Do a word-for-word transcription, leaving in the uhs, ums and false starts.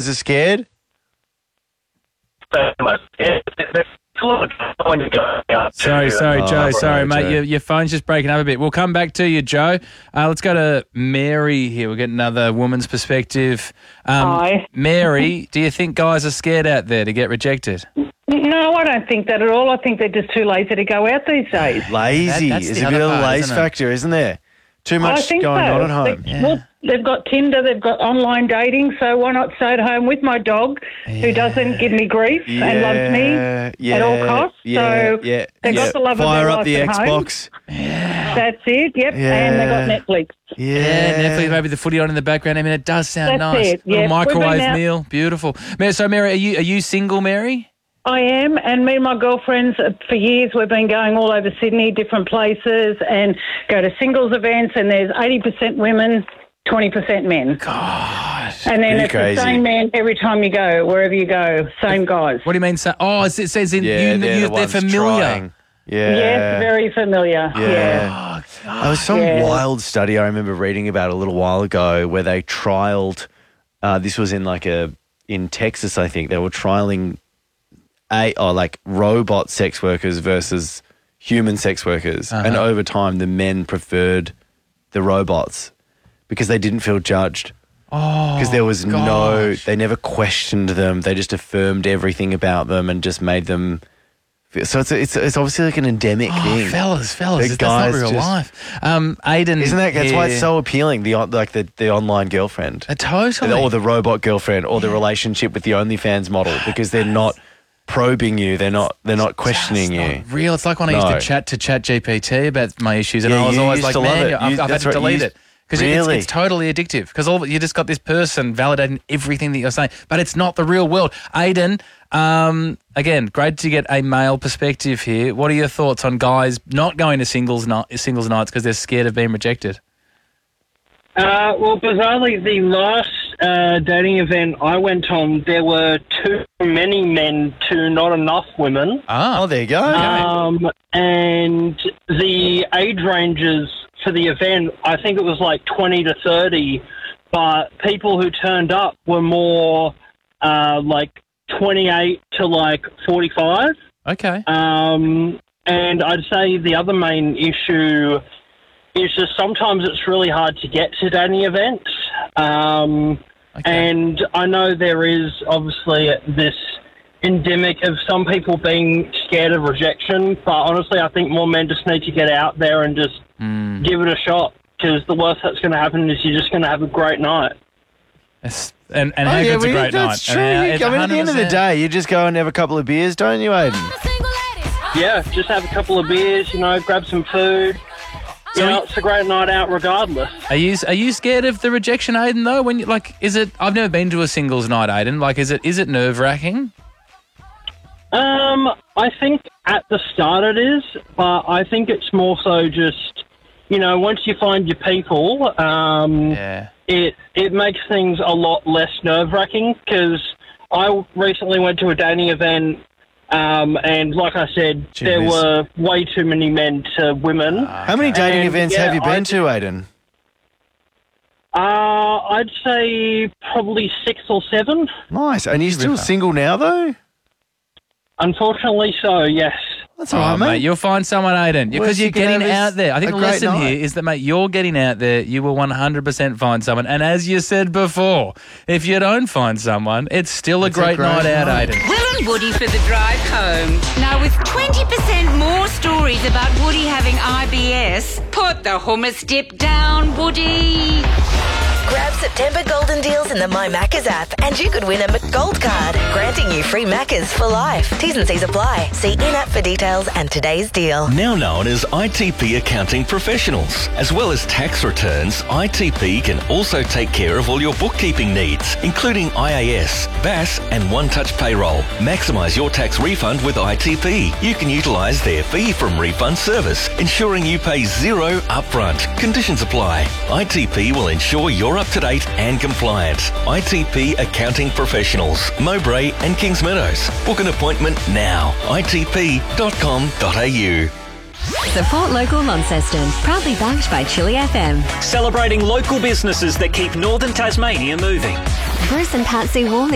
guys are scared? Sorry, sorry, Oh, Joe. right, Sorry, mate. Joe. Your, your phone's just breaking up a bit. We'll come back to you, Joe. Uh, let's go to Mary here. We'll get another woman's perspective. Um, Hi. Mary, do you think guys are scared out there to get rejected? No, I don't think that at all. I think they're just too lazy to go out these days. Lazy. That- that's There's the a bit other of a part, laze isn't it? factor, isn't there? Too I much think going so. on at home. They, Well, they've got Tinder, they've got online dating, so why not stay at home with my dog who doesn't give me grief and loves me yeah, at all costs? Yeah, so yeah, they've yeah. got the love Fire of up the their life at home. Xbox. That's it, yep. Yeah. And they got Netflix. Yeah. Yeah, Netflix, maybe the footy on in the background. I mean, it does sound That's nice. it, yeah. Little We've been microwave out- meal. Beautiful. Mary, so, Mary, are you, are you single, Mary? I am, and me and my girlfriends, uh, for years, we've been going all over Sydney, different places, and go to singles events, and there's eighty percent women, twenty percent men. God. And then Pretty it's crazy. the same men every time you go, wherever you go, same guys. What do you mean? So, oh, it says in Yeah, you, they're, you, the they're ones familiar. trying. Yeah. Yes, very familiar. Yeah. Yeah. Oh, There was some Yeah. wild study I remember reading about a little while ago where they trialed, uh, this was in like a, in Texas, I think, they were trialing a, oh, like robot sex workers versus human sex workers. Uh-huh. And over time, the men preferred the robots because they didn't feel judged. Oh, Because there was no, gosh. they never questioned them. They just affirmed everything about them and just made them. Feel, so it's it's it's obviously like an endemic Oh, thing. fellas, fellas, The that's not guys real just- life. Um, Aiden, Isn't that that's why it's here- so appealing? The on- like the, the online girlfriend, Uh, totally. or the robot girlfriend, or the relationship with the OnlyFans model, because they're not probing you. They're not they're not questioning It's you. not real. It's like when I used No. to chat to Chat G P T about my issues, and Yeah, I was you always used like, to love man, it. I've, You- I've had that's to right, you delete used- it. Because Really? it's, it's totally addictive. Because all you just got this person validating everything that you're saying, but it's not the real world. Aiden, um, again, great to get a male perspective here. What are your thoughts on guys not going to singles night, singles nights because they're scared of being rejected? Uh, well, bizarrely, the last uh, dating event I went on, there were too many men to not enough women. Ah, Oh, there you go. Um, and the age ranges for the event, I think it was like twenty to thirty, but people who turned up were more uh, like twenty-eight to like forty-five. okay. Um, and I'd say the other main issue is just sometimes it's really hard to get to dating events. Um, Okay. And I know there is obviously this endemic of some people being scared of rejection, but honestly, I think more men just need to get out there and just Mm. give it a shot, because the worst that's going to happen is you're just going to have a great night. It's- and and Oh, how yeah, good's a well, great that's night? true. And, uh, You- it's I mean, at the end of the one hundred percent. day, you just go and have a couple of beers, don't you, Aiden? Yeah, just have a couple of beers, you know, grab some food. You So know, you- it's a great night out regardless. Are you are you scared of the rejection, Aiden? Though, when you like, is it? I've never been to a singles night, Aiden. Like, is it is it nerve wracking? Um, I think at the start it is, but I think it's more so just, you know, once you find your people, um, Yeah. it it makes things a lot less nerve wracking, because I recently went to a dating event, um, and like I said, Gee there whiz. were way too many men to women. How many dating And, events yeah, have you been I- to, Aiden? Uh, I'd say probably six or seven. Nice. And you still Ripper. single now, though? Unfortunately, so yes. That's Oh, all right, mate. mate. You'll find someone, Aiden, Well, because you you're can getting have a- out there. I think a the great lesson night. here is that, mate, you're getting out there. You will one hundred percent find someone. And as you said before, if you don't find someone, it's still a It's a great, great night out, night. Aiden. Will and Woody for the drive home. Now, with twenty percent more stories about Woody having I B S, put the hummus dip down, Woody. Grab September golden deals in the My Maccas app and you could win a McGold card, granting you free Maccas for life. T's and C's apply. See in-app for details and today's deal. Now known as I T P Accounting Professionals. As well as tax returns, I T P can also take care of all your bookkeeping needs, including I A S, B A S and one-touch payroll. Maximise your tax refund with I T P. You can utilise their fee from refund service, ensuring you pay zero upfront. Conditions apply. I T P will ensure you're up-to-date and compliant. I T P Accounting Professionals, Mowbray and Kings Meadows. Book an appointment now. I T P dot com dot a u. Support local Launceston. Proudly backed by Chili F M. Celebrating local businesses that keep northern Tasmania moving. Bruce and Patsy Wall